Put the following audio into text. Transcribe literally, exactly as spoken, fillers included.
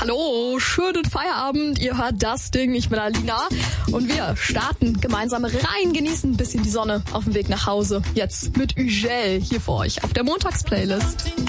Hallo, schönen Feierabend. Ihr hört das Ding, ich bin Alina. Und wir starten gemeinsam rein, genießen ein bisschen die Sonne auf dem Weg nach Hause. Jetzt mit Ugel hier für euch auf der Montagsplaylist.